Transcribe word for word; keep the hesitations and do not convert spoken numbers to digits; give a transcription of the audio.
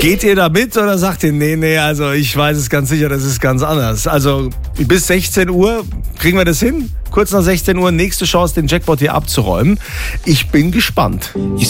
Geht ihr da mit oder sagt ihr, nee, nee, also ich weiß es ganz sicher, das ist ganz anders. Also bis sechzehn Uhr kriegen wir das hin? Kurz nach sechzehn Uhr, nächste Chance, den Jackpot hier abzuräumen. Ich bin gespannt.